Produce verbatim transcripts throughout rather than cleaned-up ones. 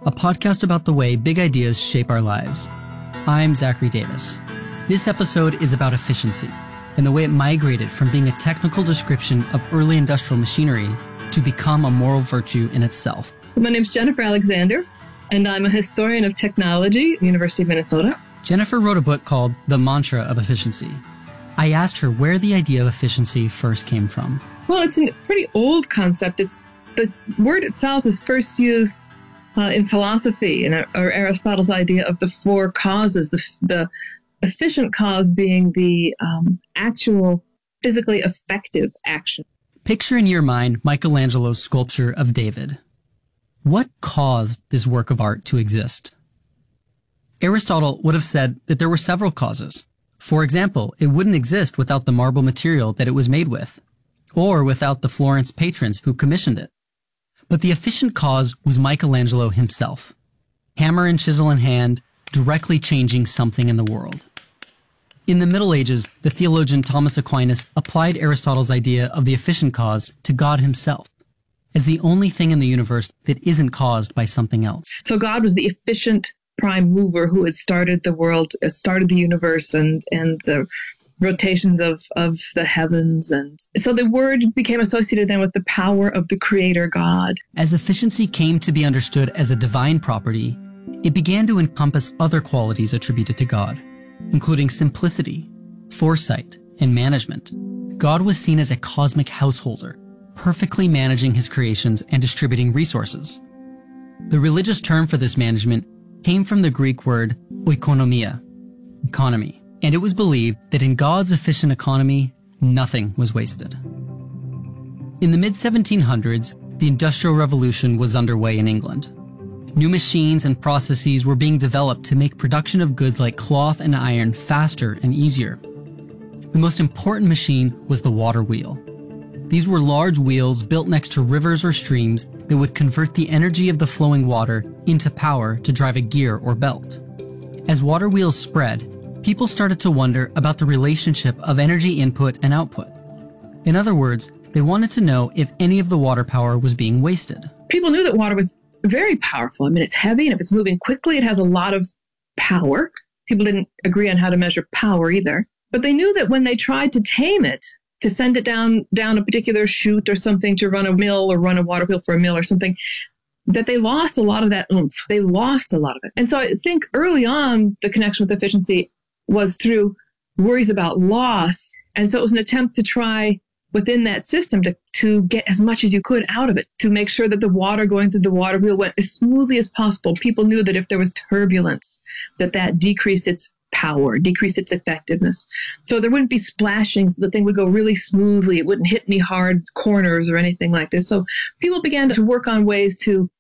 a podcast about the way big ideas shape our lives. I'm Zachary Davis. This episode is about efficiency and the way it migrated from being a technical description of early industrial machinery to become a moral virtue in itself. My name's Jennifer Alexander, and I'm a historian of technology at the University of Minnesota. Jennifer wrote a book called The Mantra of Efficiency. I asked her where the idea of efficiency first came from. Well, it's a pretty old concept. It's the word itself is first used uh, in philosophy, in or Aristotle's idea of the four causes, the, the efficient cause being the um, actual physically effective action. Picture in your mind Michelangelo's sculpture of David. What caused this work of art to exist? Aristotle would have said that there were several causes. For example, it wouldn't exist without the marble material that it was made with, or without the Florence patrons who commissioned it. But the efficient cause was Michelangelo himself, hammer and chisel in hand, directly changing something in the world. In the Middle Ages, the theologian Thomas Aquinas applied Aristotle's idea of the efficient cause to God himself, as the only thing in the universe that isn't caused by something else. So God was the efficient prime mover who had started the world, uh, started the universe and, and the rotations of, of the heavens. And so the word became associated then with the power of the creator God. As efficiency came to be understood as a divine property, it began to encompass other qualities attributed to God, including simplicity, foresight, and management. God was seen as a cosmic householder, perfectly managing his creations and distributing resources. The religious term for this management came from the Greek word oikonomia, economy, and it was believed that in God's efficient economy, nothing was wasted. In the mid seventeen hundreds, the Industrial Revolution was underway in England. New machines and processes were being developed to make production of goods like cloth and iron faster and easier. The most important machine was the water wheel. These were large wheels built next to rivers or streams that would convert the energy of the flowing water into power to drive a gear or belt. As water wheels spread, people started to wonder about the relationship of energy input and output. In other words, they wanted to know if any of the water power was being wasted. People knew that water was very powerful. I mean, it's heavy, and if it's moving quickly, it has a lot of power. People didn't agree on how to measure power either. But they knew that when they tried to tame it, to send it down down a particular chute or something to run a mill or run a water wheel for a mill or something, that they lost a lot of that oomph. They lost a lot of it. And so I think early on, the connection with efficiency was through worries about loss. And so it was an attempt to try within that system to, to get as much as you could out of it, to make sure that the water going through the water wheel went as smoothly as possible. People knew that if there was turbulence, that that decreased its power, decrease its effectiveness. So there wouldn't be splashing, so the thing would go really smoothly. It wouldn't hit any hard corners or anything like this. So people began to work on ways to,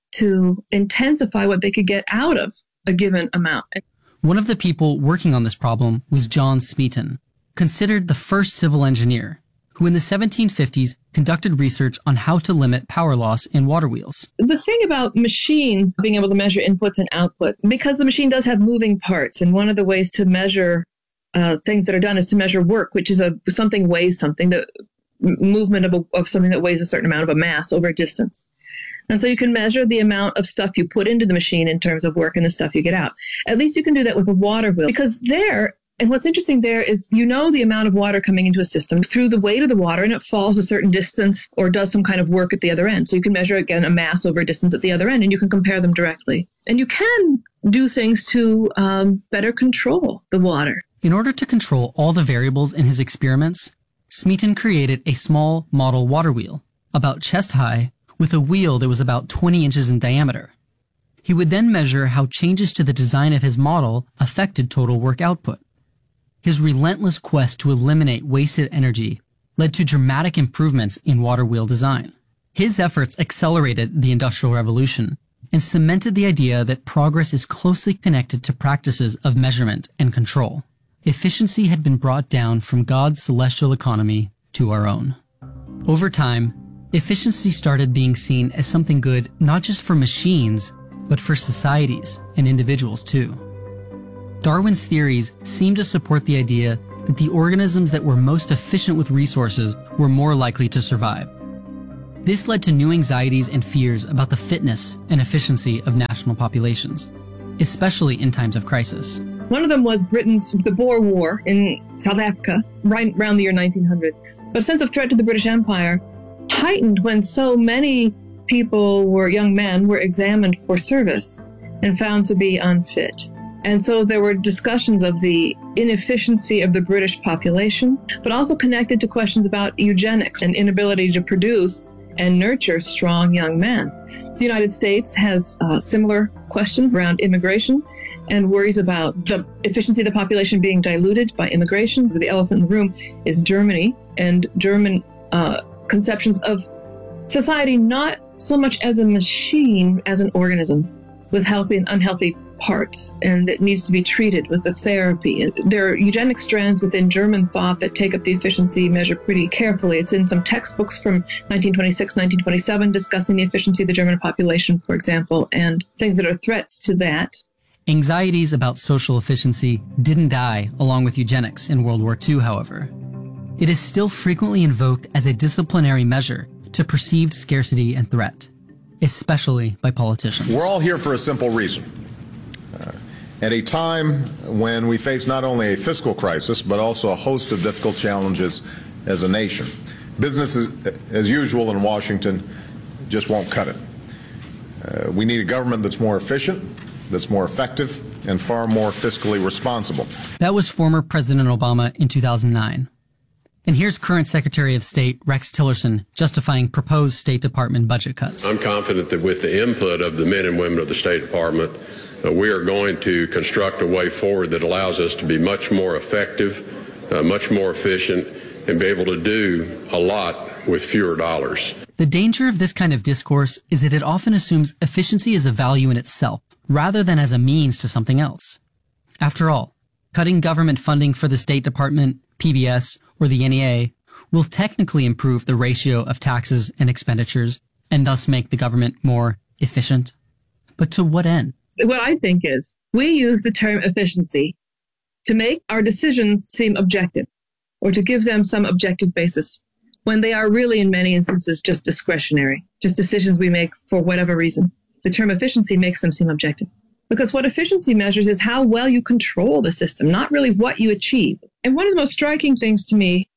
to intensify what they could get out of a given amount. One of the people working on this problem was John Smeaton, considered the first civil engineer, who in the seventeen fifties conducted research on how to limit power loss in water wheels. The thing about machines being able to measure inputs and outputs, because the machine does have moving parts, and one of the ways to measure uh, things that are done is to measure work, which is a something weighs something, the movement of, a, of something that weighs a certain amount of a mass over a distance. And so you can measure the amount of stuff you put into the machine in terms of work and the stuff you get out. At least you can do that with a water wheel, because there, and what's interesting there is you know the amount of water coming into a system through the weight of the water, and it falls a certain distance or does some kind of work at the other end. So you can measure, again, a mass over a distance at the other end, and you can compare them directly. And you can do things to um, better control the water. In order to control all the variables in his experiments, Smeaton created a small model water wheel, about chest high, with a wheel that was about twenty inches in diameter. He would then measure how changes to the design of his model affected total work output. His relentless quest to eliminate wasted energy led to dramatic improvements in water wheel design. His efforts accelerated the Industrial Revolution and cemented the idea that progress is closely connected to practices of measurement and control. Efficiency had been brought down from God's celestial economy to our own. Over time, efficiency started being seen as something good not just for machines, but for societies and individuals too. Darwin's theories seem to support the idea that the organisms that were most efficient with resources were more likely to survive. This led to new anxieties and fears about the fitness and efficiency of national populations, especially in times of crisis. One of them was Britain's the Boer War in South Africa, right around the year nineteen hundred. But a sense of threat to the British Empire heightened when so many people were, young men, were examined for service and found to be unfit. And so there were discussions of the inefficiency of the British population, but also connected to questions about eugenics and inability to produce and nurture strong young men. The United States has uh, similar questions around immigration and worries about the efficiency of the population being diluted by immigration. The elephant in the room is Germany and German uh, conceptions of society not so much as a machine as an organism with healthy and unhealthy parts, and it needs to be treated with a therapy. There are eugenic strands within German thought that take up the efficiency measure pretty carefully. It's in some textbooks from nineteen twenty-six, nineteen twenty-seven discussing the efficiency of the German population, for example, and things that are threats to that. Anxieties about social efficiency didn't die along with eugenics in World War Two, however. It is still frequently invoked as a disciplinary measure to perceived scarcity and threat, especially by politicians. We're all here for a simple reason. Uh, at a time when we face not only a fiscal crisis, but also a host of difficult challenges as a nation, business as, as usual in Washington just won't cut it. Uh, we need a government that's more efficient, that's more effective, and far more fiscally responsible. That was former President Obama in two thousand nine. And here's current Secretary of State Rex Tillerson justifying proposed State Department budget cuts. I'm confident that with the input of the men and women of the State Department, uh, we are going to construct a way forward that allows us to be much more effective, uh, much more efficient, and be able to do a lot with fewer dollars. The danger of this kind of discourse is that it often assumes efficiency is a value in itself, rather than as a means to something else. After all, cutting government funding for the State Department, P B S, or the N E A will technically improve the ratio of taxes and expenditures and thus make the government more efficient. But to what end? What I think is we use the term efficiency to make our decisions seem objective or to give them some objective basis when they are really in many instances just discretionary, just decisions we make for whatever reason. The term efficiency makes them seem objective. Because what efficiency measures is how well you control the system, not really what you achieve. And one of the most striking things to me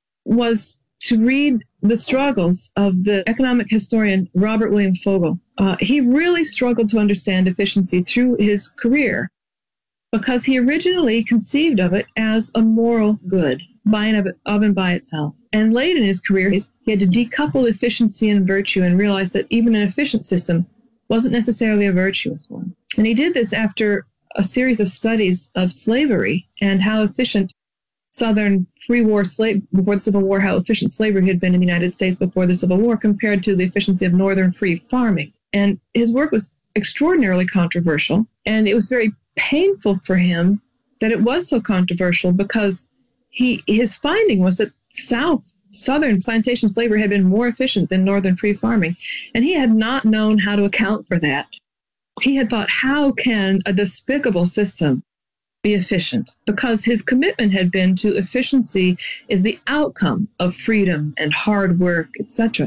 was to read the struggles of the economic historian Robert William Fogel. Uh, he really struggled to understand efficiency through his career because he originally conceived of it as a moral good by and of, it, of and by itself. And late in his career, he had to decouple efficiency and virtue and realize that even an efficient system wasn't necessarily a virtuous one. And he did this after a series of studies of slavery and how efficient Southern pre-war slave, before the Civil War, how efficient slavery had been in the United States before the Civil War compared to the efficiency of Northern free farming. And his work was extraordinarily controversial, and it was very painful for him that it was so controversial because he his finding was that South Southern plantation slavery had been more efficient than Northern free farming, and he had not known how to account for that. He had thought, how can a despicable system be efficient? Because his commitment had been to efficiency is the outcome of freedom and hard work, et cetera.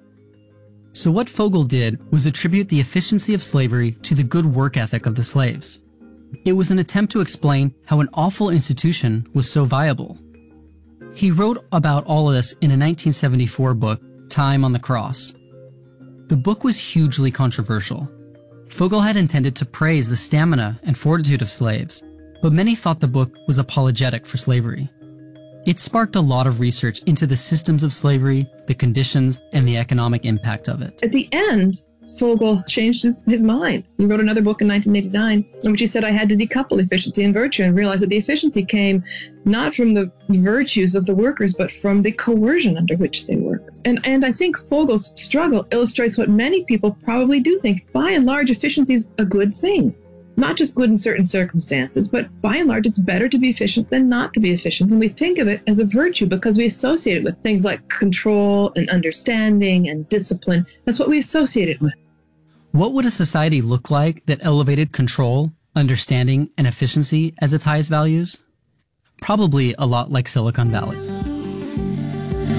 So what Fogel did was attribute the efficiency of slavery to the good work ethic of the slaves. It was an attempt to explain how an awful institution was so viable. He wrote about all of this in a nineteen seventy-four book, Time on the Cross. The book was hugely controversial. Fogel had intended to praise the stamina and fortitude of slaves, but many thought the book was apologetic for slavery. It sparked a lot of research into the systems of slavery, the conditions, and the economic impact of it. At the end, Fogel changed his, his mind. He wrote another book in nineteen eighty-nine in which he said, I had to decouple efficiency and virtue and realize that the efficiency came not from the virtues of the workers, but from the coercion under which they worked. And, and I think Fogel's struggle illustrates what many people probably do think. By and large, efficiency is a good thing. Not just good in certain circumstances, but by and large, it's better to be efficient than not to be efficient. And we think of it as a virtue because we associate it with things like control and understanding and discipline. That's what we associate it with. What would a society look like that elevated control, understanding, and efficiency as its highest values? Probably a lot like Silicon Valley.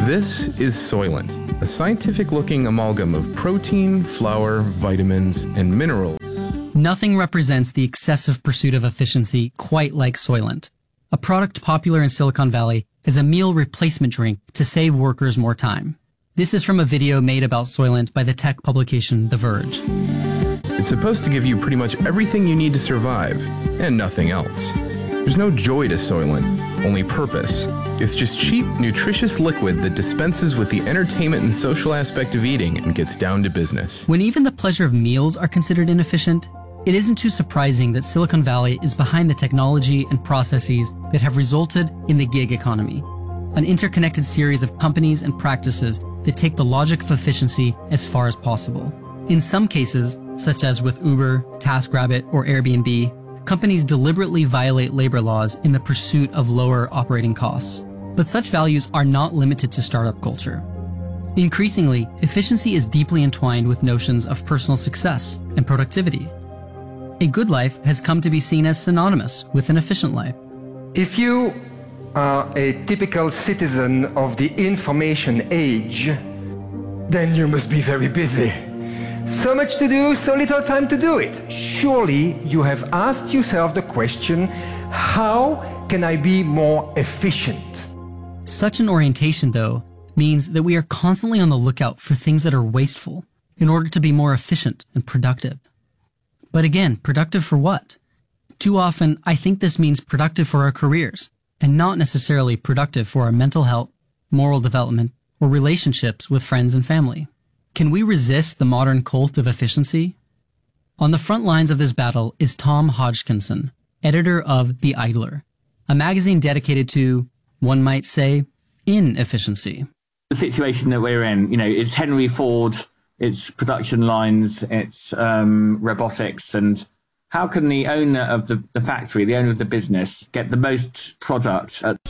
This is Soylent, a scientific-looking amalgam of protein, flour, vitamins, and minerals. Nothing represents the excessive pursuit of efficiency quite like Soylent, a product popular in Silicon Valley as a meal replacement drink to save workers more time. This is from a video made about Soylent by the tech publication The Verge. It's supposed to give you pretty much everything you need to survive, and nothing else. There's no joy to Soylent, only purpose. It's just cheap, nutritious liquid that dispenses with the entertainment and social aspect of eating and gets down to business. When even the pleasure of meals are considered inefficient, it isn't too surprising that Silicon Valley is behind the technology and processes that have resulted in the gig economy, an interconnected series of companies and practices that take the logic of efficiency as far as possible. In some cases, such as with Uber, TaskRabbit, or Airbnb, companies deliberately violate labor laws in the pursuit of lower operating costs. But such values are not limited to startup culture. Increasingly, efficiency is deeply entwined with notions of personal success and productivity. A good life has come to be seen as synonymous with an efficient life. If you are a typical citizen of the information age, then you must be very busy. So much to do, so little time to do it. Surely you have asked yourself the question, how can I be more efficient? Such an orientation, though, means that we are constantly on the lookout for things that are wasteful in order to be more efficient and productive. But again, productive for what? Too often, I think this means productive for our careers, and not necessarily productive for our mental health, moral development, or relationships with friends and family. Can we resist the modern cult of efficiency? On the front lines of this battle is Tom Hodgkinson, editor of The Idler, a magazine dedicated to, one might say, inefficiency. The situation that we're in, you know, it's Henry Ford, it's production lines, it's um, robotics, and how can the owner of the, the factory, the owner of the business, get the most product at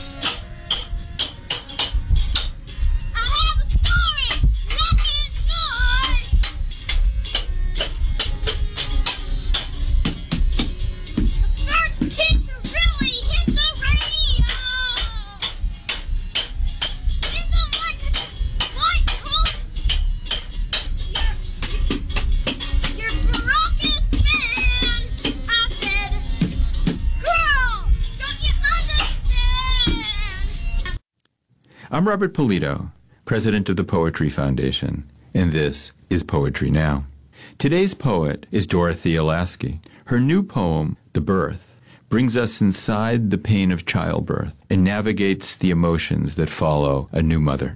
I'm Robert Polito, president of the Poetry Foundation, and this is Poetry Now. Today's poet is Dorothea Lasky. Her new poem, The Birth, brings us inside the pain of childbirth and navigates the emotions that follow a new mother.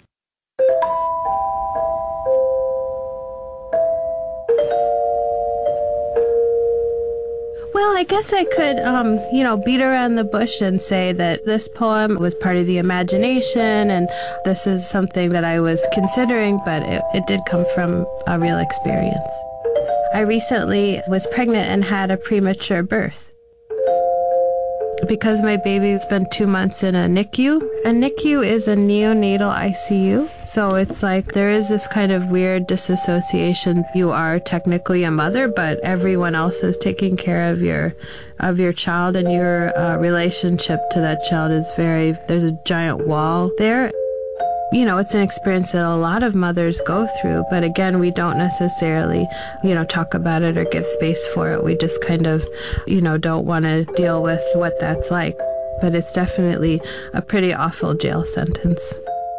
Well, I guess I could, um, you know, beat around the bush and say that this poem was part of the imagination and this is something that I was considering, but it, it did come from a real experience. I recently was pregnant and had a premature birth. Because my baby's been two months in a N I C U. A N I C U is a neonatal I C U. So it's like there is this kind of weird disassociation. You are technically a mother, but everyone else is taking care of your of your child, and your uh, relationship to that child is very, there's a giant wall there. You know, it's an experience that a lot of mothers go through, but again, we don't necessarily, you know, talk about it or give space for it. We just kind of, you know, don't want to deal with what that's like. But it's definitely a pretty awful jail sentence.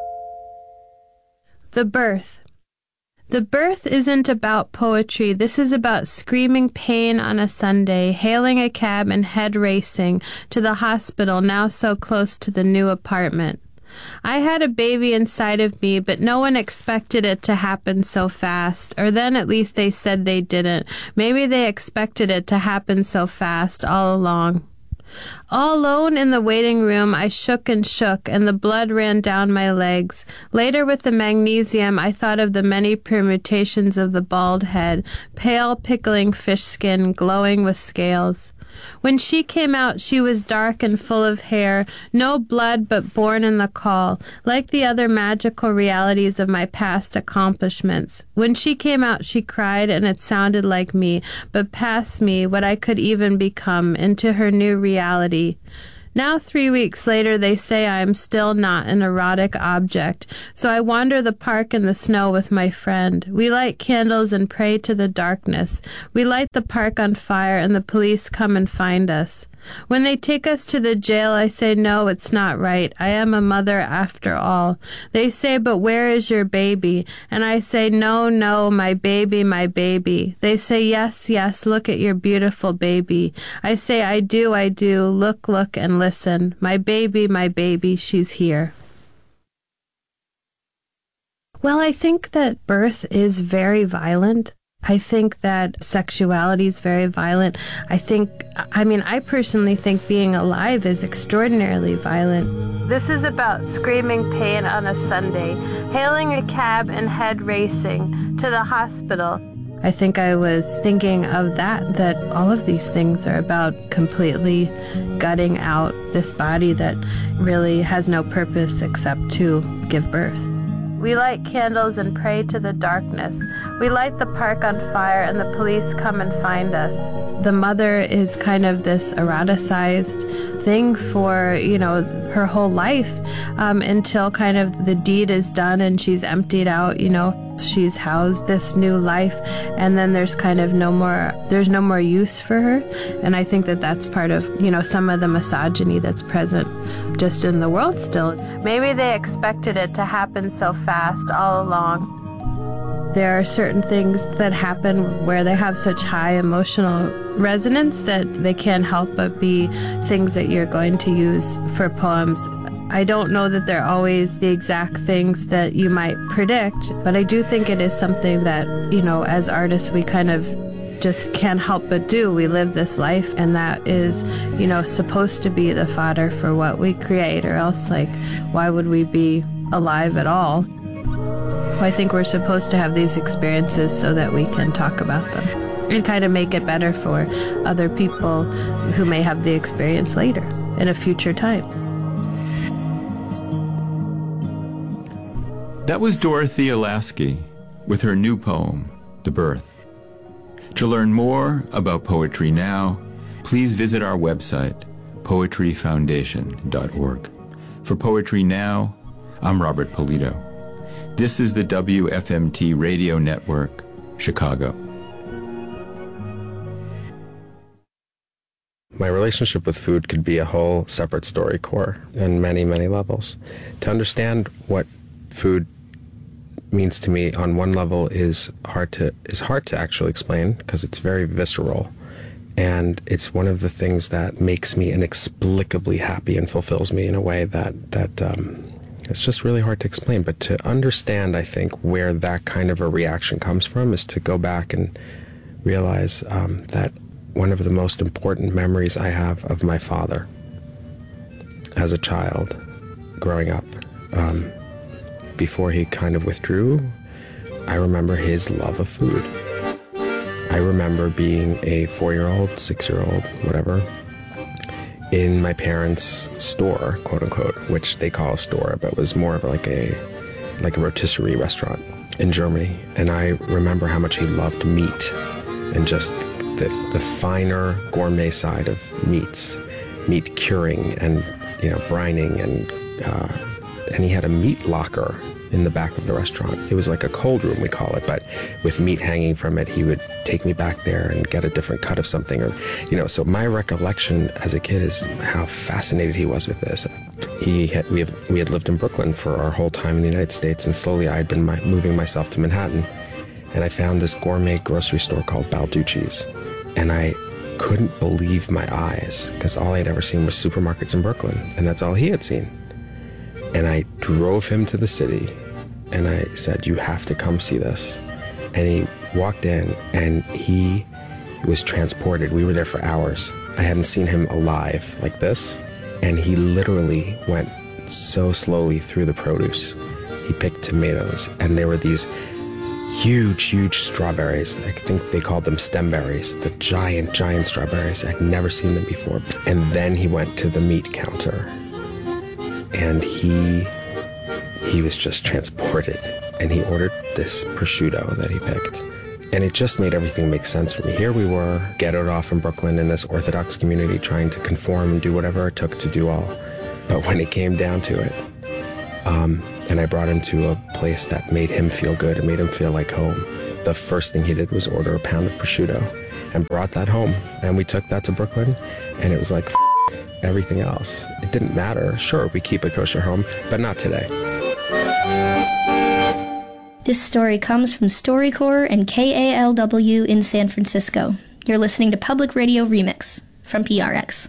The Birth. The Birth isn't about poetry. This is about screaming pain on a Sunday, hailing a cab and head racing to the hospital now so close to the new apartment. I had a baby inside of me, but no one expected it to happen so fast. Or then at least they said they didn't. Maybe they expected it to happen so fast all along. All alone in the waiting room, I shook and shook, and the blood ran down my legs. Later, with the magnesium, I thought of the many permutations of the bald head, pale, pickling fish skin, glowing with scales. When she came out, she was dark and full of hair, no blood but born in the call, like the other magical realities of my past accomplishments. When she came out, she cried, and it sounded like me, but past me, what I could even become, into her new reality. Now, three weeks later, they say I am still not an erotic object, so I wander the park in the snow with my friend. We light candles and pray to the darkness. We light the park on fire, and the police come and find us. When they take us to the jail, I say, no, it's not right. I am a mother after all. They say, but where is your baby? And I say, no, no, my baby, my baby. They say, yes, yes, look at your beautiful baby. I say, I do, I do. Look, look, and listen. My baby, my baby, she's here. Well, I think that birth is very violent. I think that sexuality is very violent. I think, I mean, I personally think being alive is extraordinarily violent. This is about screaming pain on a Sunday, hailing a cab and head racing to the hospital. I think I was thinking of that, that all of these things are about completely gutting out this body that really has no purpose except to give birth. We light candles and pray to the darkness. We light the park on fire and the police come and find us. The mother is kind of this eroticized thing for, you know, her whole life um, until kind of the deed is done and she's emptied out, you know. She's housed this new life, and then there's kind of no more, there's no more use for her. And I think that that's part of, you know, some of the misogyny that's present just in the world still. Maybe they expected it to happen so fast all along. There are certain things that happen where they have such high emotional resonance that they can't help but be things that you're going to use for poems. I don't know that they're always the exact things that you might predict, but I do think it is something that, you know, as artists, we kind of just can't help but do. We live this life, and that is, you know, supposed to be the fodder for what we create, or else, like, why would we be alive at all? I think we're supposed to have these experiences so that we can talk about them and kind of make it better for other people who may have the experience later in a future time. That was Dorothea Lasky with her new poem, The Birth. To learn more about Poetry Now, please visit our website, poetry foundation dot org. For Poetry Now, I'm Robert Polito. This is the W F M T Radio Network, Chicago. My relationship with food could be a whole separate story core on many, many levels. To understand what food means to me on one level is hard to is hard to actually explain because it's very visceral, and it's one of the things that makes me inexplicably happy and fulfills me in a way that that um, it's just really hard to explain. But to understand, I think, where that kind of a reaction comes from is to go back and realize um, that one of the most important memories I have of my father as a child growing up, um, before he kind of withdrew, I remember his love of food. I remember being a four-year-old, six-year-old, whatever, in my parents' store, quote unquote, which they call a store, but was more of like a like a rotisserie restaurant in Germany. And I remember how much he loved meat and just the the finer gourmet side of meats, meat curing and, you know, brining, and uh, and he had a meat locker in the back of the restaurant. It was like a cold room, we call it, but with meat hanging from it, he would take me back there and get a different cut of something, or, you know, so my recollection as a kid is how fascinated he was with this. He had, we, have, we had lived in Brooklyn for our whole time in the United States, and slowly I had been my, moving myself to Manhattan, and I found this gourmet grocery store called Balducci's, and I couldn't believe my eyes, because all I had ever seen was supermarkets in Brooklyn, and that's all he had seen. And I drove him to the city, and I said, you have to come see this. And he walked in, and he was transported. We were there for hours. I hadn't seen him alive like this. And he literally went so slowly through the produce. He picked tomatoes, and there were these huge, huge strawberries. I think they called them stemberries, the giant, giant strawberries. I'd never seen them before. And then he went to the meat counter. And he he was just transported, and he ordered this prosciutto that he picked, And it just made everything make sense for me. Here we were, ghettoed off in Brooklyn in this Orthodox community, trying to conform and do whatever it took to do all. But when it came down to it, um, and I brought him to a place that made him feel good, it made him feel like home, the first thing he did was order a pound of prosciutto and brought that home. And we took that to Brooklyn, and it was like, F- everything else. It didn't matter. Sure, we keep a kosher home, but not today. This story comes from StoryCorps and K A L W in San Francisco. You're listening to Public Radio Remix from P R X.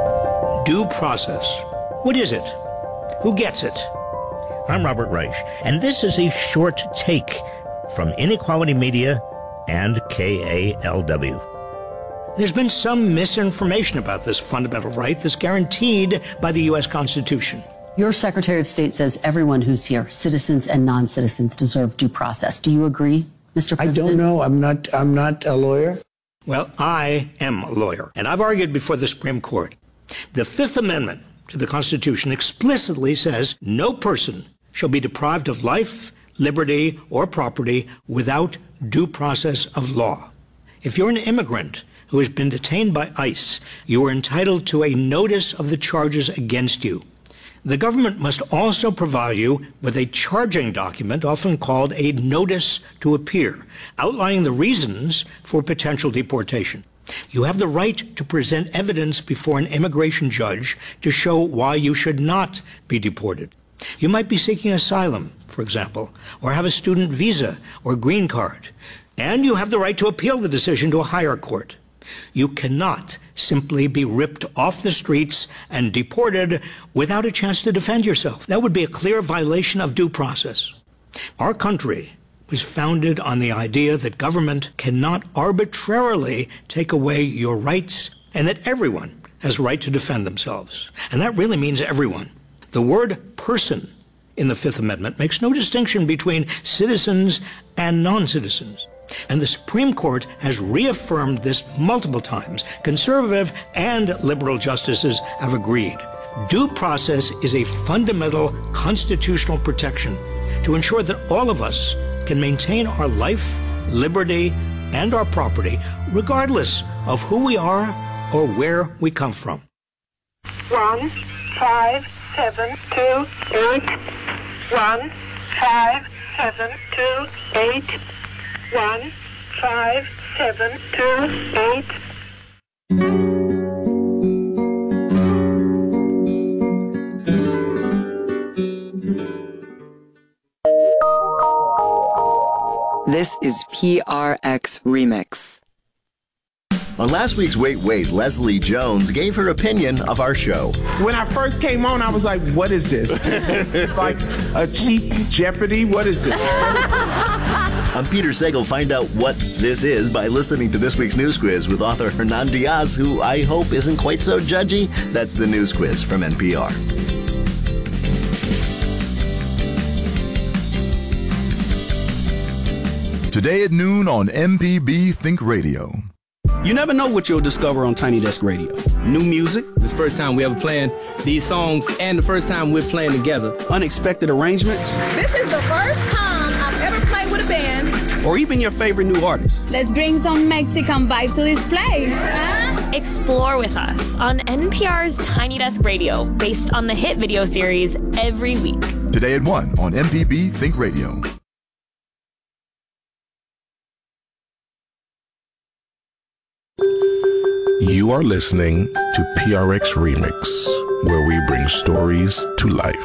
Due process. What is it? Who gets it? I'm Robert Reich, and this is a short take from Inequality Media and K A L W. There's been some misinformation about this fundamental right that's guaranteed by the U S Constitution. Your Secretary of State says everyone who's here, citizens and non-citizens, deserve due process. Do you agree, Mister President? I don't know. I'm not, I'm not a lawyer. Well, I am a lawyer, and I've argued before the Supreme Court. The Fifth Amendment to the Constitution explicitly says no person shall be deprived of life, liberty, or property without due process of law. If you're an immigrant who has been detained by ICE, you are entitled to a notice of the charges against you. The government must also provide you with a charging document, often called a notice to appear, outlining the reasons for potential deportation. You have the right to present evidence before an immigration judge to show why you should not be deported. You might be seeking asylum, for example, or have a student visa or green card, and you have the right to appeal the decision to a higher court. You cannot simply be ripped off the streets and deported without a chance to defend yourself. That would be a clear violation of due process. Our country was founded on the idea that government cannot arbitrarily take away your rights and that everyone has a right to defend themselves. And that really means everyone. The word person in the Fifth Amendment makes no distinction between citizens and non-citizens. And the Supreme Court has reaffirmed this multiple times. Conservative and liberal justices have agreed. Due process is a fundamental constitutional protection to ensure that all of us can maintain our life, liberty, and our property, regardless of who we are or where we come from. One, five, seven, two, eight. One, five, seven, two, eight. One, five, seven, two, eight. This is P R X Remix. On last week's Wait Wait, Leslie Jones gave her opinion of our show. When I first came on, I was like, what is this? It's like a cheap Jeopardy? What is this? I'm Peter Sagal. Find out what this is by listening to this week's News Quiz with author Hernan Diaz, who I hope isn't quite so judgy. That's the News Quiz from N P R. Today at noon on M P B Think Radio. You never know what you'll discover on Tiny Desk Radio. New music. This first time we ever playing these songs and the first time we're playing together. Unexpected arrangements. This is the first time I've ever played with a band. Or even your favorite new artist. Let's bring some Mexican vibe to this place. Huh? Explore with us on N P R's Tiny Desk Radio, based on the hit video series Every Week. Today at one on M P B Think Radio. You are listening to P R X Remix, where we bring stories to life.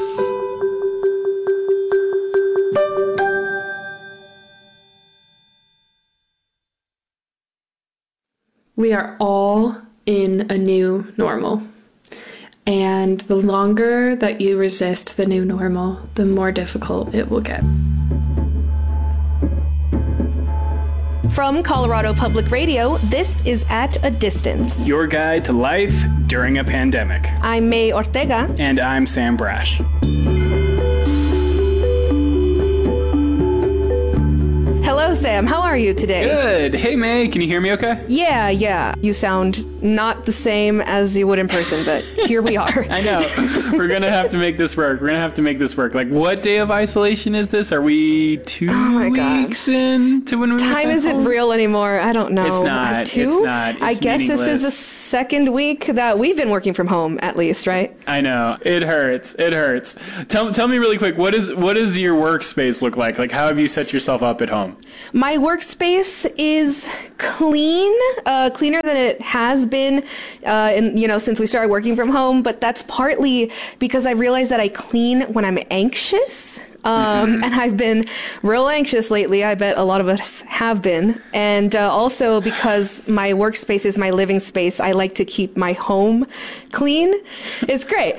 We are all in a new normal. And the longer that you resist the new normal, the more difficult it will get. From Colorado Public Radio, this is At a Distance, your guide to life during a pandemic. I'm May Ortega. And I'm Sam Brash. Hello, Sam. How are you today? Good. Hey, May. Can you hear me okay? Yeah, yeah. You sound not the same as you would in person, but here we are. I know. We're going to have to make this work. We're going to have to make this work. Like, what day of isolation is this? Are we two oh my weeks God. in to when we Time isn't home? real anymore. I don't know. It's not. Uh, two? It's not. It's I guess meaningless. this is the second week that we've been working from home, at least, right? I know. It hurts. It hurts. Tell, tell me really quick, what is what does your workspace look like? Like, how have you set yourself up at home? My workspace is clean, uh, cleaner than it has been, uh, in, you know, since we started working from home. But that's partly because I realized that I clean when I'm anxious. Um, and I've been real anxious lately. I bet a lot of us have been. And uh, also because my workspace is my living space, I like to keep my home clean. It's great.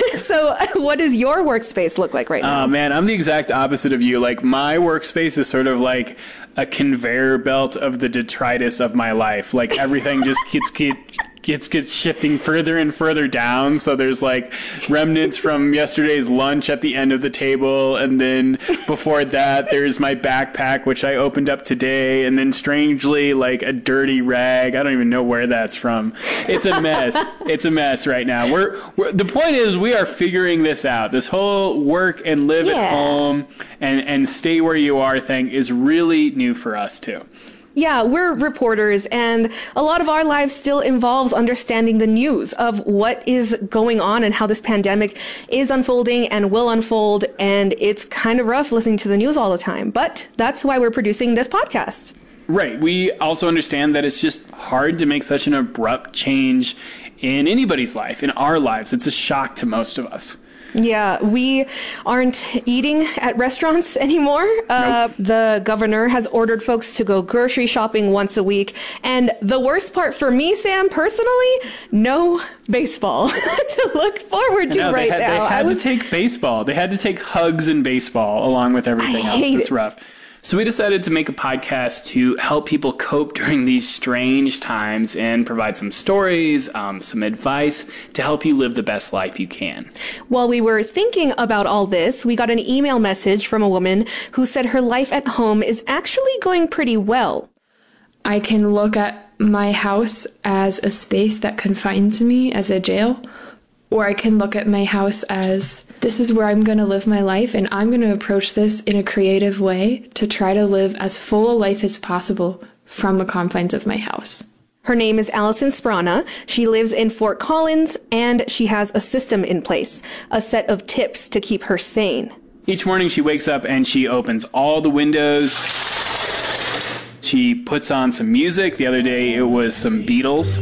So what does your workspace look like right now? Oh, man, I'm the exact opposite of you. Like, my workspace is sort of like a conveyor belt of the detritus of my life. Like, everything just gets... gets Gets, gets shifting further and further down. So there's like remnants from yesterday's lunch at the end of the table. And then before that, there's my backpack, which I opened up today. And then strangely, like a dirty rag. I don't even know where that's from. It's a mess. It's a mess right now. We're, we're the point is we are figuring this out. This whole work and live yeah. at home and, and stay where you are thing is really new for us too. Yeah, we're reporters, and a lot of our lives still involves understanding the news of what is going on and how this pandemic is unfolding and will unfold. And it's kind of rough listening to the news all the time. But that's why we're producing this podcast. Right. We also understand that it's just hard to make such an abrupt change in anybody's life, in our lives. It's a shock to most of us. Yeah, we aren't eating at restaurants anymore. Uh, nope. The governor has ordered folks to go grocery shopping once a week. And the worst part for me, Sam, personally, no baseball to look forward to know, right they had, now. They had I was... to take baseball. They had to take hugs and baseball along with everything else. It's rough. So we decided to make a podcast to help people cope during these strange times and provide some stories, um, some advice to help you live the best life you can. While we were thinking about all this, we got an email message from a woman who said her life at home is actually going pretty well. I can look at my house as a space that confines me as a jail. Or I can look at my house as this is where I'm going to live my life, and I'm going to approach this in a creative way to try to live as full a life as possible from the confines of my house. Her name is Allison Sprana. She lives in Fort Collins, and she has a system in place, a set of tips to keep her sane. Each morning she wakes up and she opens all the windows. She puts on some music. The other day it was some Beatles.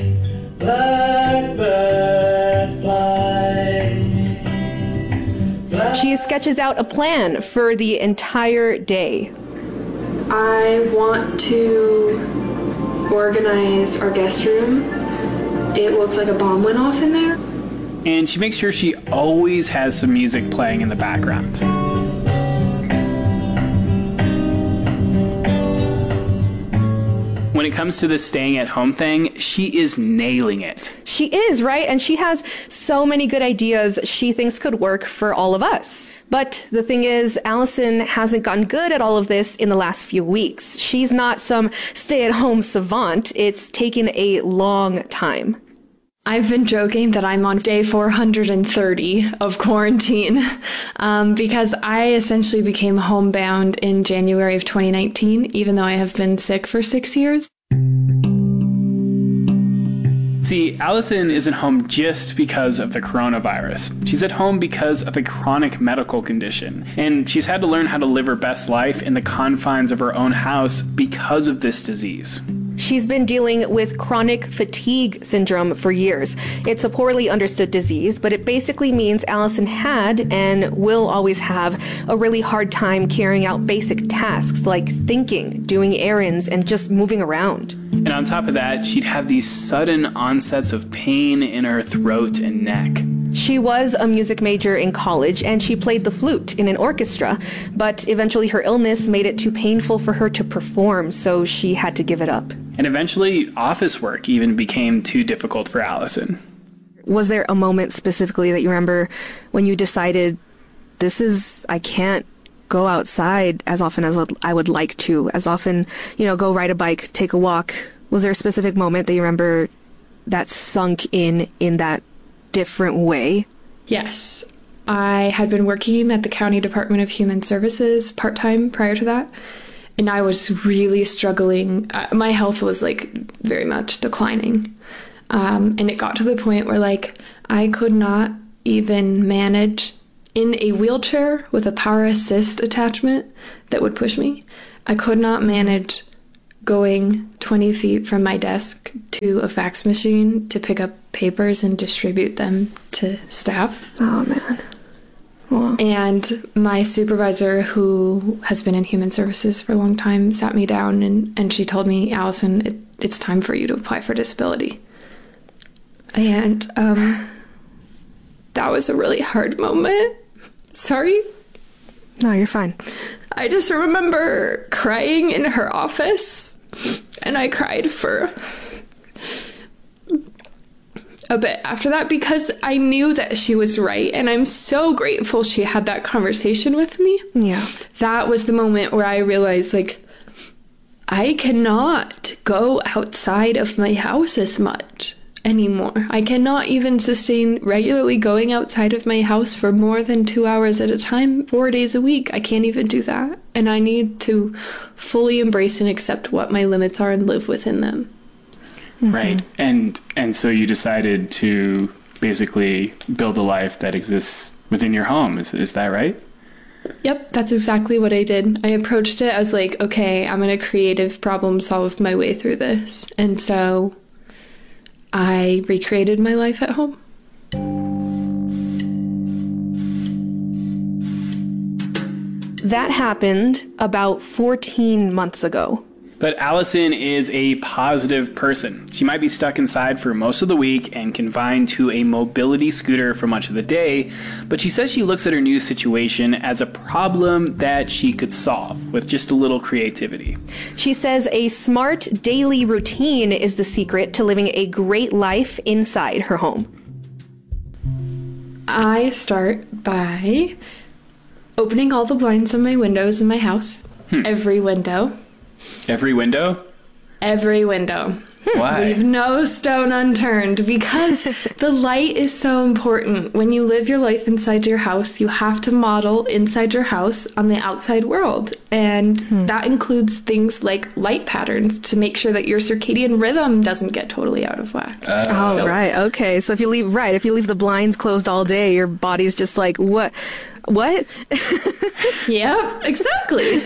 Blackbird fly. She sketches out a plan for the entire day. I want to organize our guest room. It looks like a bomb went off in there. And she makes sure she always has some music playing in the background. When it comes to this staying at home thing, she is nailing it. She is, right? And she has so many good ideas she thinks could work for all of us. But the thing is, Allison hasn't gotten good at all of this in the last few weeks. She's not some stay-at-home savant. It's taken a long time. I've been joking that I'm on day four hundred thirty of quarantine um, because I essentially became homebound in January of twenty nineteen, even though I have been sick for six years. See, Allison isn't home just because of the coronavirus. She's at home because of a chronic medical condition, and she's had to learn how to live her best life in the confines of her own house because of this disease. She's been dealing with chronic fatigue syndrome for years. It's a poorly understood disease, but it basically means Allison had and will always have a really hard time carrying out basic tasks like thinking, doing errands, and just moving around. And on top of that, she'd have these sudden onsets of pain in her throat and neck. She was a music major in college, and she played the flute in an orchestra, but eventually her illness made it too painful for her to perform, so she had to give it up. And eventually, office work even became too difficult for Allison. Was there a moment specifically that you remember when you decided, this is, I can't go outside as often as I would like to, as often, you know, go ride a bike, take a walk. Was there a specific moment that you remember that sunk in in that different way? Yes. I had been working at the County Department of Human Services part-time prior to that, and I was really struggling. Uh, my health was, like, very much declining. Um, and it got to the point where, like, I could not even manage in a wheelchair with a power assist attachment that would push me. I could not manage going twenty feet from my desk to a fax machine to pick up papers and distribute them to staff. Oh, man. Wow. And my supervisor, who has been in human services for a long time, sat me down and, and she told me, Allison, it, it's time for you to apply for disability. And um, that was a really hard moment. Sorry. No, you're fine. I just remember crying in her office, and I cried for a bit after that because I knew that she was right, and I'm so grateful she had that conversation with me. Yeah. That was the moment where I realized, like, I cannot go outside of my house as much anymore. I cannot even sustain regularly going outside of my house for more than two hours at a time, four days a week. I can't even do that. And I need to fully embrace and accept what my limits are and live within them. Mm-hmm. Right. And and so you decided to basically build a life that exists within your home. Is is that right? Yep, that's exactly what I did. I approached it as like, okay, I'm going to creative problem solve my way through this. And so I recreated my life at home. That happened about fourteen months ago. But Allison is a positive person. She might be stuck inside for most of the week and confined to a mobility scooter for much of the day, but she says she looks at her new situation as a problem that she could solve with just a little creativity. She says a smart daily routine is the secret to living a great life inside her home. I start by opening all the blinds on my windows in my house. Hmm. Every window. Every window? Every window. Why? Leave no stone unturned, because the light is so important. When you live your life inside your house, you have to model inside your house on the outside world. And hmm. that includes things like light patterns to make sure that your circadian rhythm doesn't get totally out of whack. Uh, oh, so, right. Okay. So if you leave, right, if you leave the blinds closed all day, your body's just like, what? What? Yep, exactly.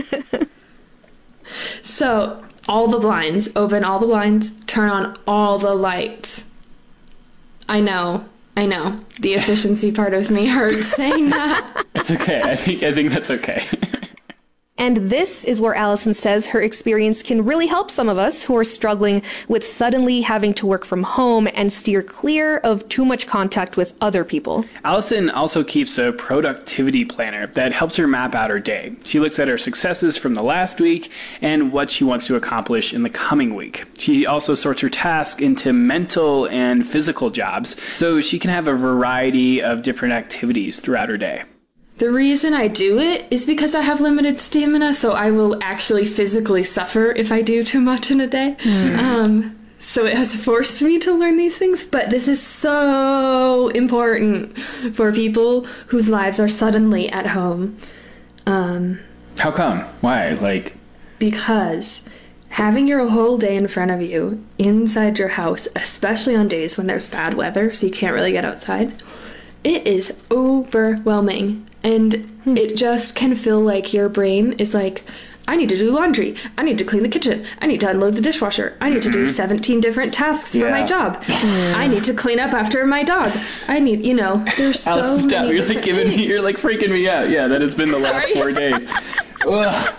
So, all the blinds, open all the blinds, turn on all the lights. I know, I know. The efficiency part of me hurts saying that. It's okay. I think I think that's okay. And this is where Allison says her experience can really help some of us who are struggling with suddenly having to work from home and steer clear of too much contact with other people. Allison also keeps a productivity planner that helps her map out her day. She looks at her successes from the last week and what she wants to accomplish in the coming week. She also sorts her tasks into mental and physical jobs, so she can have a variety of different activities throughout her day. The reason I do it is because I have limited stamina, so I will actually physically suffer if I do too much in a day. Mm. Um, so it has forced me to learn these things, but this is so important for people whose lives are suddenly at home. Um, How come? Why? Like, because having your whole day in front of you inside your house, especially on days when there's bad weather, so you can't really get outside, it is overwhelming. And hmm. it just can feel like your brain is like, I need to do laundry. I need to clean the kitchen. I need to unload the dishwasher. I need mm-hmm. to do seventeen different tasks yeah. for my job. Mm. I need to clean up after my dog. I need, you know, there's so Alice, many stop. You're like giving things. me, you're like freaking me out. Yeah, that has been the last four days. Ugh.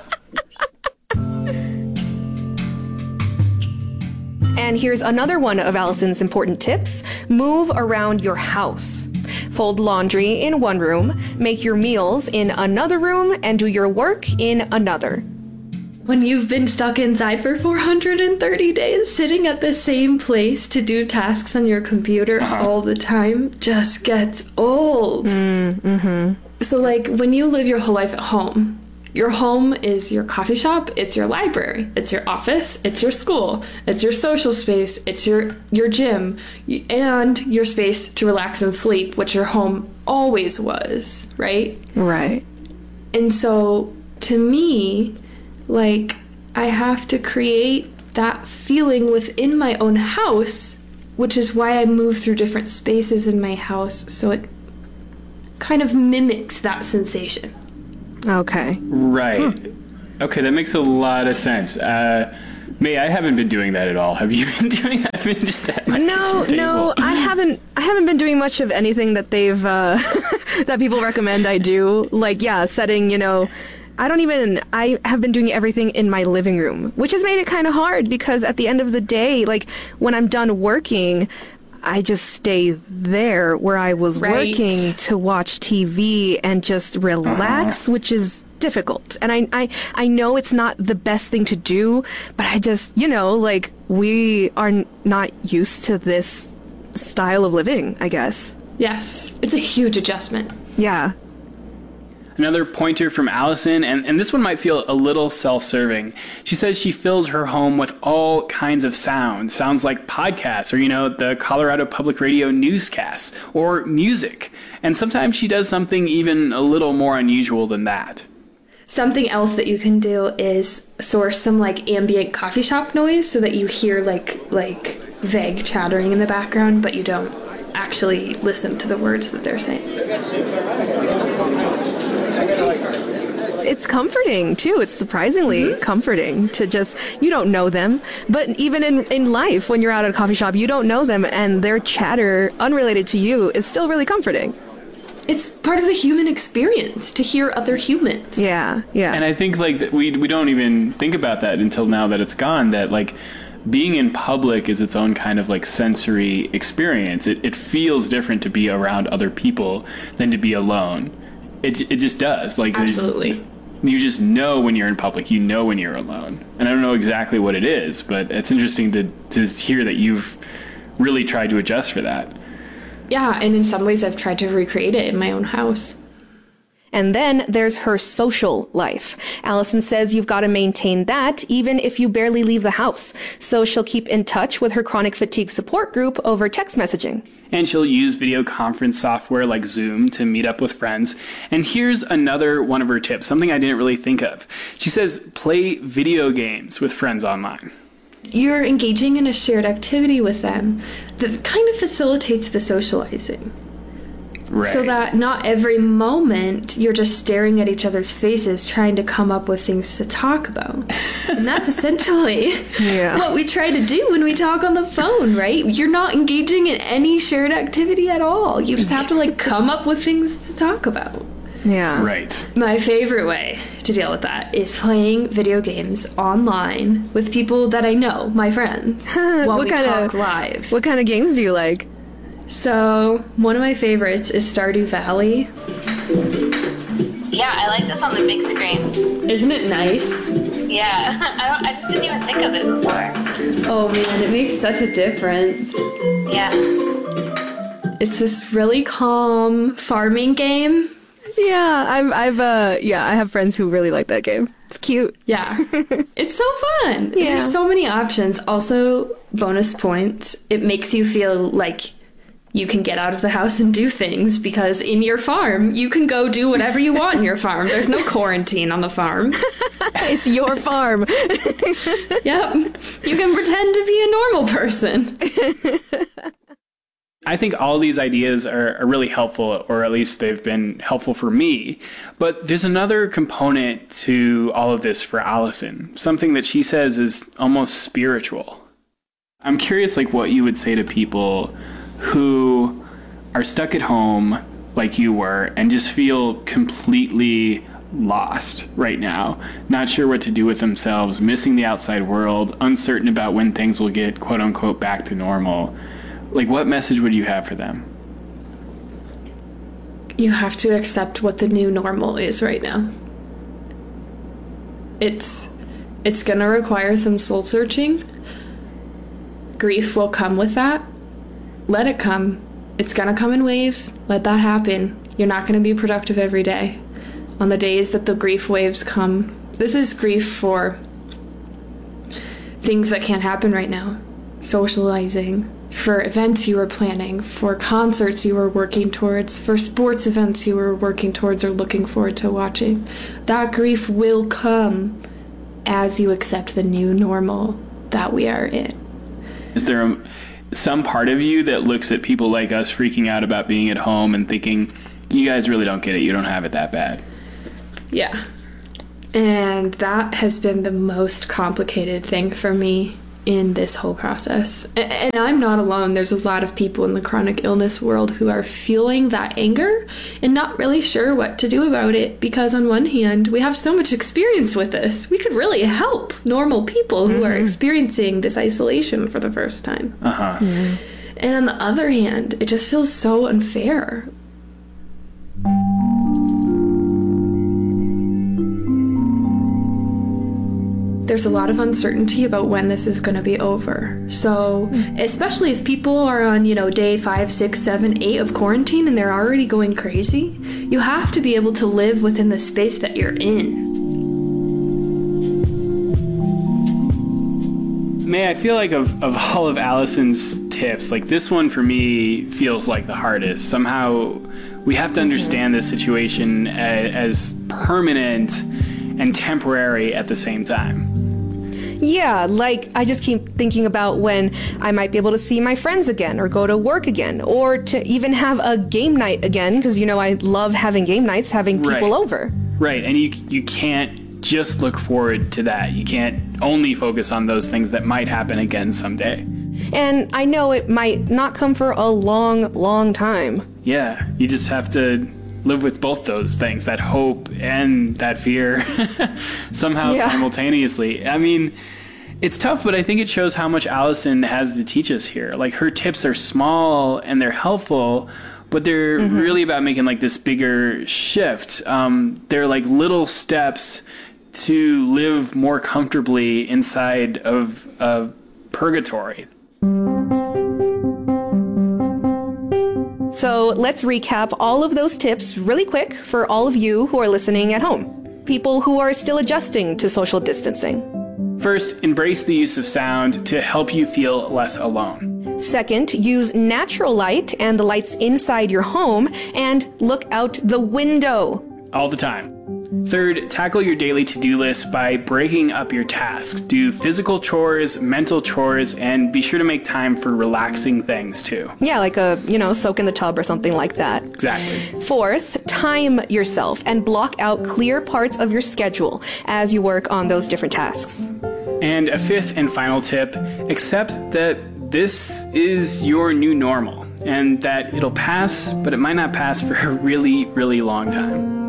And here's another one of Allison's important tips. Move around your house. Fold laundry in one room, make your meals in another room, and do your work in another. When you've been stuck inside for four hundred thirty days, sitting at the same place to do tasks on your computer uh-huh. all the time just gets old. Mm, mm-hmm. So, like, when you live your whole life at home, your home is your coffee shop, it's your library, it's your office, it's your school, it's your social space, it's your, your gym, and your space to relax and sleep, which your home always was, right? Right. And so, to me, like, I have to create that feeling within my own house, which is why I move through different spaces in my house, so it kind of mimics that sensation. Okay. Right. Huh. Okay, that makes a lot of sense. Uh, May, I haven't been doing that at all. Have you been doing that? I've been just at my No, kitchen no, table. I haven't. I haven't been doing much of anything that they've uh, that people recommend I do. Like, yeah, setting. You know, I don't even. I have been doing everything in my living room, which has made it kind of hard because at the end of the day, like when I'm done working, I just stay there where I was Right. working to watch T V and just relax, Uh-huh. which is difficult. And I, I, I know it's not the best thing to do, but I just, you know, like we are n- not used to this style of living, I guess. Yes, it's a huge adjustment. Yeah. Another pointer from Allison, and, and this one might feel a little self-serving. She says she fills her home with all kinds of sounds. Sounds like podcasts or, you know, the Colorado Public Radio newscasts or music. And sometimes she does something even a little more unusual than that. Something else that you can do is source some like ambient coffee shop noise so that you hear like like vague chattering in the background, but you don't actually listen to the words that they're saying. It's comforting too. It's surprisingly mm-hmm. comforting to just, you don't know them, but even in, in life, when you're out at a coffee shop, you don't know them and their chatter unrelated to you is still really comforting. It's part of the human experience to hear other humans. Yeah, yeah. And I think like that we we don't even think about that until now that it's gone, that like being in public is its own kind of like sensory experience. It it feels different to be around other people than to be alone. It it just does. Like Absolutely. You just know when you're in public, you know when you're alone. And I don't know exactly what it is, but it's interesting to to hear that you've really tried to adjust for that. Yeah, and in some ways I've tried to recreate it in my own house. And then there's her social life. Allison says you've got to maintain that even if you barely leave the house. So she'll keep in touch with her chronic fatigue support group over text messaging. And she'll use video conference software like Zoom to meet up with friends. And here's another one of her tips, something I didn't really think of. She says play video games with friends online. You're engaging in a shared activity with them that kind of facilitates the socializing. Right. So that not every moment you're just staring at each other's faces trying to come up with things to talk about. And that's essentially yeah. what we try to do when we talk on the phone, right? You're not engaging in any shared activity at all. You just have to like come up with things to talk about. Yeah. Right. My favorite way to deal with that is playing video games online with people that I know, my friends, while what we kind talk of, live. What kind of games do you like? So, one of my favorites is Stardew Valley. Yeah, I like this on the big screen. Isn't it nice? Yeah, I don't. I just didn't even think of it before. Oh man, it makes such a difference. Yeah. It's this really calm farming game. Yeah, I've, I've, uh, yeah, I have friends who really like that game. It's cute. Yeah. It's so fun. Yeah. There's so many options. Also, bonus points. It makes you feel like you can get out of the house and do things because in your farm, you can go do whatever you want in your farm. There's no quarantine on the farm. It's your farm. Yep. You can pretend to be a normal person. I think all these ideas are, are really helpful, or at least they've been helpful for me. But there's another component to all of this for Allison, something that she says is almost spiritual. I'm curious, like, what you would say to people who are stuck at home like you were and just feel completely lost right now, not sure what to do with themselves, missing the outside world, uncertain about when things will get quote unquote back to normal. Like, what message would you have for them? You have to accept what the new normal is right now. It's it's gonna require some soul searching. Grief will come with that. Let it come. It's gonna come in waves. Let that happen. You're not going to be productive every day. On the days that the grief waves come, this is grief for things that can't happen right now. Socializing, for events you were planning, for concerts you were working towards, for sports events you were working towards or looking forward to watching. That grief will come as you accept the new normal that we are in. Is there a, some part of you that looks at people like us freaking out about being at home and thinking, you guys really don't get it, you don't have it that bad? Yeah. And that has been the most complicated thing for me in this whole process. And I'm not alone. There's a lot of people in the chronic illness world who are feeling that anger and not really sure what to do about it, because on one hand, we have so much experience with this. We could really help normal people who mm-hmm. are experiencing this isolation for the first time. Uh-huh. Mm-hmm. And on the other hand, it just feels so unfair. There's a lot of uncertainty about when this is going to be over. So, especially if people are on, you know, day five, six, seven, eight of quarantine and they're already going crazy, you have to be able to live within the space that you're in. May, I feel like of, of all of Allison's tips, like this one for me feels like the hardest. Somehow we have to understand this situation as, as permanent and temporary at the same time. Yeah, like I just keep thinking about when I might be able to see my friends again or go to work again or to even have a game night again, because, you know, I love having game nights, having people right. over. Right, and you you can't just look forward to that. You can't only focus on those things that might happen again someday. And I know it might not come for a long, long time. Yeah, you just have to live with both those things, that hope and that fear, somehow yeah. simultaneously. I mean, it's tough, but I think it shows how much Allison has to teach us here. Like, her tips are small and they're helpful, but they're mm-hmm. really about making like this bigger shift. Um, they're like little steps to live more comfortably inside of uh, purgatory. So let's recap all of those tips really quick for all of you who are listening at home. People who are still adjusting to social distancing. First, embrace the use of sound to help you feel less alone. Second, use natural light and the lights inside your home and look out the window. All the time. Third, tackle your daily to-do list by breaking up your tasks. Do physical chores, mental chores, and be sure to make time for relaxing things too. Yeah, like a, you know, soak in the tub or something like that. Exactly. Fourth, time yourself and block out clear parts of your schedule as you work on those different tasks. And a fifth and final tip, accept that this is your new normal and that it'll pass, but it might not pass for a really, really long time.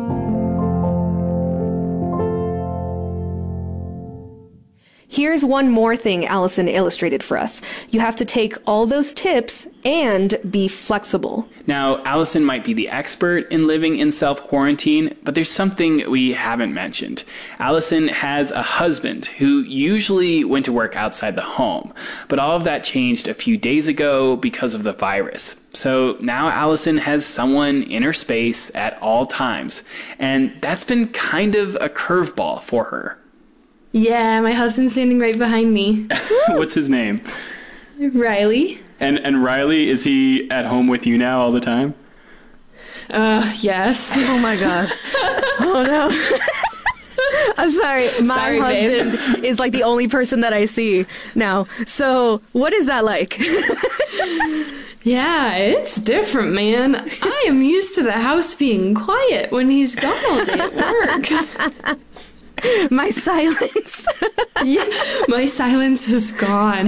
Here's one more thing Allison illustrated for us. You have to take all those tips and be flexible. Now, Allison might be the expert in living in self-quarantine, but there's something we haven't mentioned. Allison has a husband who usually went to work outside the home, but all of that changed a few days ago because of the virus. So now Allison has someone in her space at all times, and that's been kind of a curveball for her. Yeah, my husband's standing right behind me. What's his name? Riley. And and Riley, is he at home with you now all the time? Uh, yes. Oh my god. Oh no. I'm sorry. My sorry, husband babe. is like the only person that I see now. So, what is that like? Yeah, it's different, man. I am used to the house being quiet when he's gone all day at work. My silence. Yeah, my silence is gone.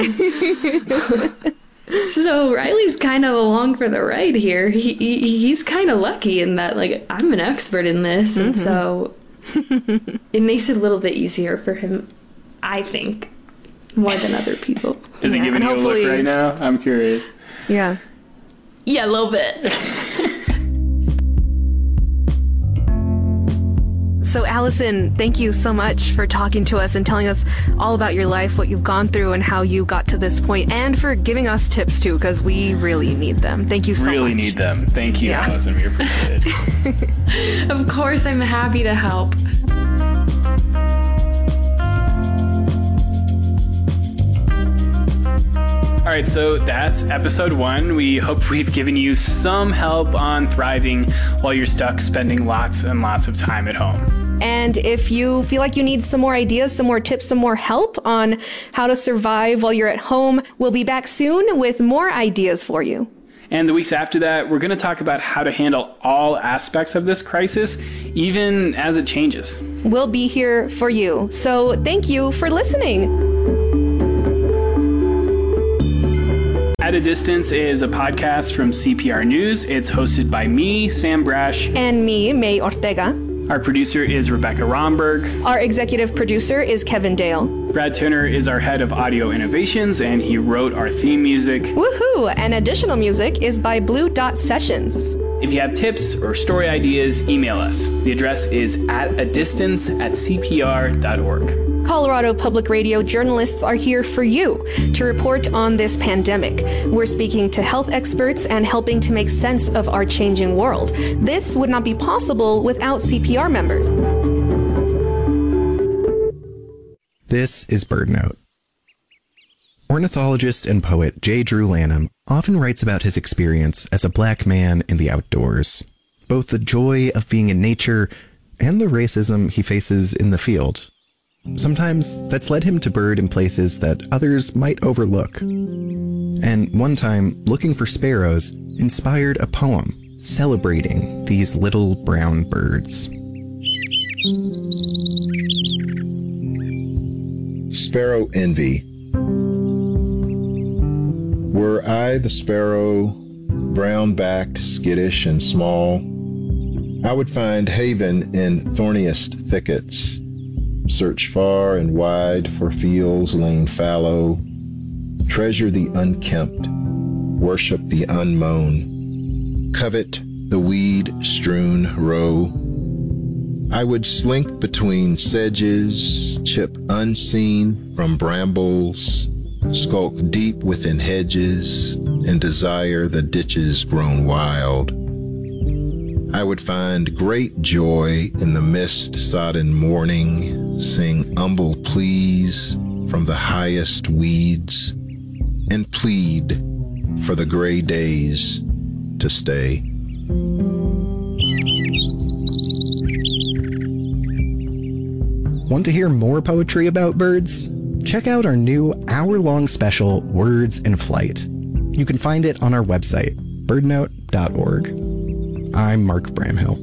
So Riley's kind of along for the ride here. He, he he's kind of lucky in that, like, I'm an expert in this, mm-hmm. and so it makes it a little bit easier for him, I think, more than other people. Is he yeah, giving you a look right now? I'm curious. Yeah. Yeah, a little bit. So Allison, thank you so much for talking to us and telling us all about your life, what you've gone through and how you got to this point, and for giving us tips too, because we really need them. Thank you so really much. Really need them. Thank you, yeah. Allison. We appreciate it. Of course, I'm happy to help. All right, so that's episode one. We hope we've given you some help on thriving while you're stuck spending lots and lots of time at home. And if you feel like you need some more ideas, some more tips, some more help on how to survive while you're at home, we'll be back soon with more ideas for you. And the weeks after that, we're going to talk about how to handle all aspects of this crisis, even as it changes. We'll be here for you. So thank you for listening. At a Distance is a podcast from C P R News. It's hosted by me, Sam Brash. And me, May Ortega. Our producer is Rebecca Romberg. Our executive producer is Kevin Dale. Brad Turner is our head of audio innovations, and he wrote our theme music. Woohoo! And additional music is by Blue Dot Sessions. If you have tips or story ideas, email us. The address is at a distance at c p r dot org. Colorado Public Radio journalists are here for you to report on this pandemic. We're speaking to health experts and helping to make sense of our changing world. This would not be possible without C P R members. This is BirdNote. Ornithologist and poet J. Drew Lanham often writes about his experience as a black man in the outdoors, both the joy of being in nature and the racism he faces in the field. Sometimes that's led him to bird in places that others might overlook. And one time, looking for sparrows inspired a poem celebrating these little brown birds. Sparrow Envy. Were I the sparrow, brown-backed, skittish, and small, I would find haven in thorniest thickets, search far and wide for fields lain fallow, treasure the unkempt, worship the unmown, covet the weed-strewn row. I would slink between sedges, chip unseen from brambles, skulk deep within hedges, and desire the ditches grown wild. I would find great joy in the mist-sodden morning, sing humble pleas from the highest weeds, and plead for the gray days to stay. Want to hear more poetry about birds? Check out our new hour-long special, Words in Flight. You can find it on our website, bird note dot org. I'm Mark Bramhill.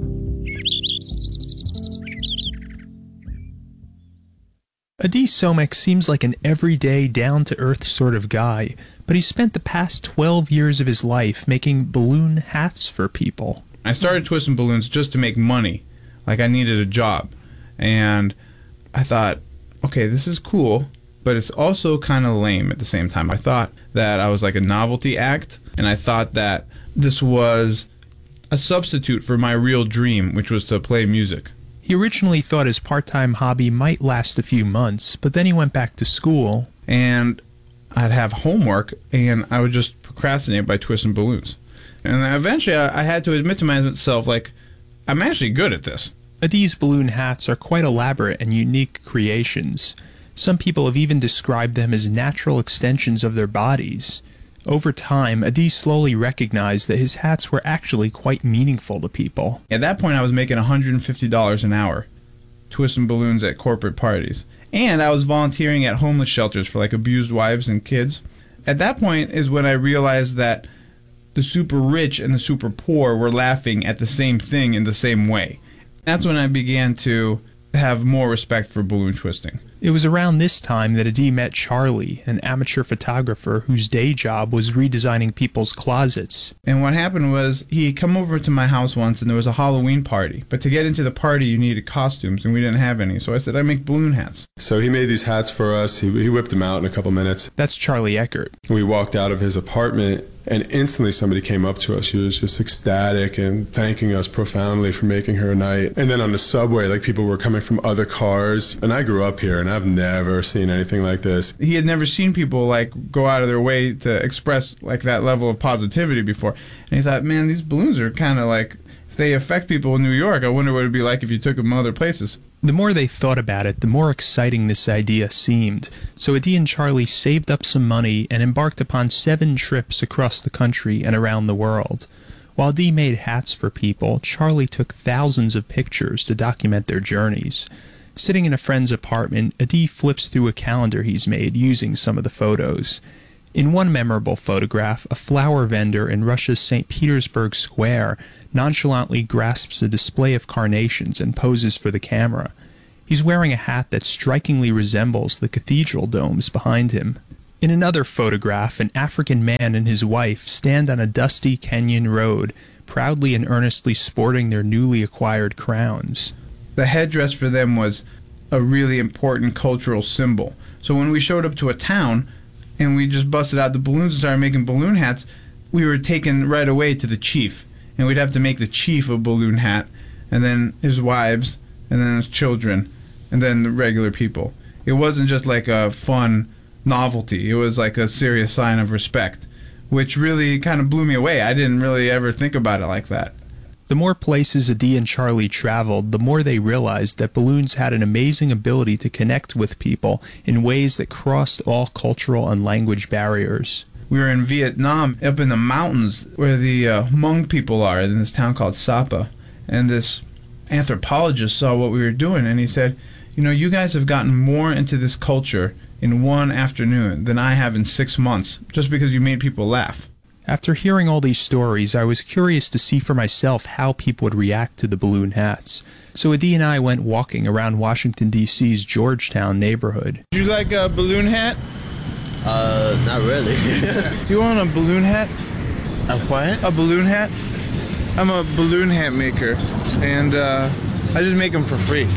Adee Somek seems like an everyday, down-to-earth sort of guy, but he spent the past twelve years of his life making balloon hats for people. I started twisting balloons just to make money, like I needed a job. And I thought, okay, this is cool, but it's also kind of lame at the same time. I thought that I was like a novelty act, and I thought that this was a substitute for my real dream, which was to play music. He originally thought his part-time hobby might last a few months, but then he went back to school. And I'd have homework, and I would just procrastinate by twisting balloons. And then eventually I, I had to admit to myself, like, I'm actually good at this. Adee's balloon hats are quite elaborate and unique creations. Some people have even described them as natural extensions of their bodies. Over time, Adee slowly recognized that his hats were actually quite meaningful to people. At that point, I was making one hundred fifty dollars an hour, twisting balloons at corporate parties. And I was volunteering at homeless shelters for like abused wives and kids. At that point is when I realized that the super rich and the super poor were laughing at the same thing in the same way. That's when I began to have more respect for balloon twisting. It was around this time that Adi met Charlie, an amateur photographer whose day job was redesigning people's closets. And what happened was he come over to my house once and there was a Halloween party. But to get into the party, you needed costumes, and we didn't have any. So I said, I make balloon hats. So he made these hats for us. He, he whipped them out in a couple minutes. That's Charlie Eckert. We walked out of his apartment, and instantly somebody came up to us. She was just ecstatic and thanking us profoundly for making her night. And then on the subway, like, people were coming from other cars. And I grew up here, and I've never seen anything like this. He had never seen people, like, go out of their way to express, like, that level of positivity before. And he thought, man, these balloons are kind of like, if they affect people in New York, I wonder what it would be like if you took them other places. The more they thought about it, the more exciting this idea seemed. So Adi and Charlie saved up some money and embarked upon seven trips across the country and around the world. While Adi made hats for people, Charlie took thousands of pictures to document their journeys. Sitting in a friend's apartment, Adi flips through a calendar he's made using some of the photos. In one memorable photograph, a flower vendor in Russia's Saint Petersburg Square nonchalantly grasps a display of carnations and poses for the camera. He's wearing a hat that strikingly resembles the cathedral domes behind him. In another photograph, an African man and his wife stand on a dusty Kenyan road, proudly and earnestly sporting their newly acquired crowns. The headdress for them was a really important cultural symbol. So when we showed up to a town, and we just busted out the balloons and started making balloon hats, we were taken right away to the chief. And we'd have to make the chief a balloon hat, and then his wives, and then his children, and then the regular people. It wasn't just like a fun novelty. It was like a serious sign of respect, which really kind of blew me away. I didn't really ever think about it like that. The more places Adi and Charlie traveled, the more they realized that balloons had an amazing ability to connect with people in ways that crossed all cultural and language barriers. We were in Vietnam, up in the mountains where the uh, Hmong people are, in this town called Sapa. And this anthropologist saw what we were doing, and he said, you know, you guys have gotten more into this culture in one afternoon than I have in six months, just because you made people laugh. After hearing all these stories, I was curious to see for myself how people would react to the balloon hats. So Adi and I went walking around Washington, D C's Georgetown neighborhood. Do you like a balloon hat? Uh, not really. Do you want a balloon hat? A what? A balloon hat? I'm a balloon hat maker, and uh, I just make them for free.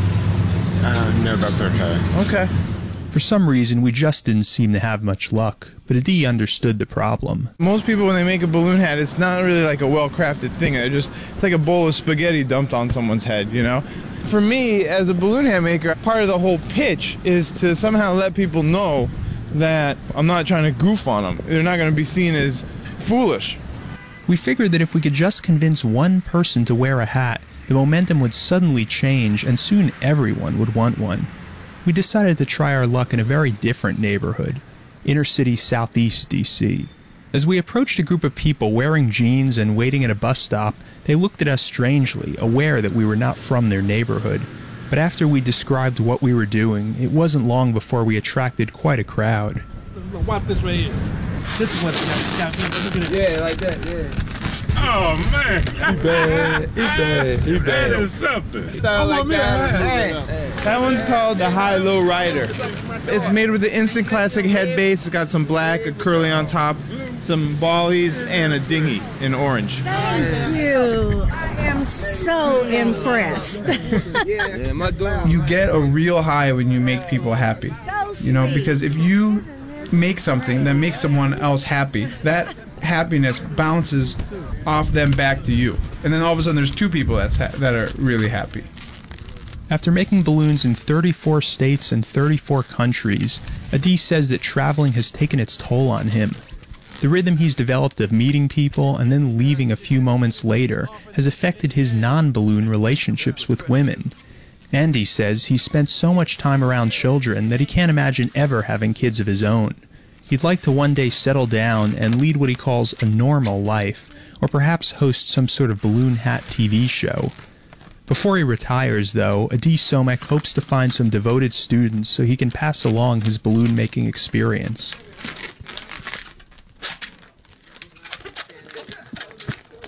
Uh, no, that's okay. Okay. For some reason, we just didn't seem to have much luck, but Adi understood the problem. Most people, when they make a balloon hat, it's not really like a well-crafted thing. It just, it's like a bowl of spaghetti dumped on someone's head, you know? For me, as a balloon hat maker, part of the whole pitch is to somehow let people know that I'm not trying to goof on them. They're not going to be seen as foolish. We figured that if we could just convince one person to wear a hat, the momentum would suddenly change and soon everyone would want one. We decided to try our luck in a very different neighborhood, inner-city Southeast D C. As we approached a group of people wearing jeans and waiting at a bus stop, they looked at us strangely, aware that we were not from their neighborhood. But after we described what we were doing, it wasn't long before we attracted quite a crowd. Watch this right here. This is what it got. Look at it. Yeah, like that, yeah. Oh, man. He bad. He bad. He bad. That is something. Like that. That one's called the High-Low Rider. It's made with the Instant Classic head base. It's got some black, a curly on top, some ballies, and a dinghy in orange. Thank you. I am so impressed. You get a real high when you make people happy. You know, because if you make something that makes someone else happy, that happiness bounces off them back to you. And then all of a sudden there's two people that's ha- that are really happy. After making balloons in thirty-four states and thirty-four countries, Adi says that traveling has taken its toll on him. The rhythm he's developed of meeting people and then leaving a few moments later has affected his non-balloon relationships with women. And he says he spent so much time around children that he can't imagine ever having kids of his own. He'd like to one day settle down and lead what he calls a normal life, or perhaps host some sort of balloon hat T V show. Before he retires, though, Adi Somek hopes to find some devoted students so he can pass along his balloon-making experience.